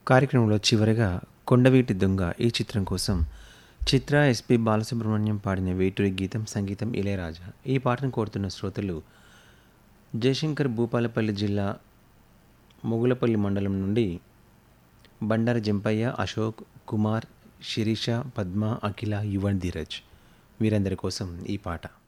కార్యక్రమంలో చివరగా 'కొండవీటి దొంగ' ఈ చిత్రం కోసం చిత్ర, ఎస్పి బాలసుబ్రహ్మణ్యం పాడిన వేటూరి గీతం, సంగీతం ఇళయరాజా. ఈ పాటను కోరుతున్న శ్రోతలు జయశంకర్, భూపాలపల్లి జిల్లా మొగులపల్లి మండలం నుండి బండారు జంపయ్య, అశోక్ కుమార్, శిరీష, పద్మ, అఖిల, యువన్, ధీరజ్. వీరందరి కోసం ఈ పాట.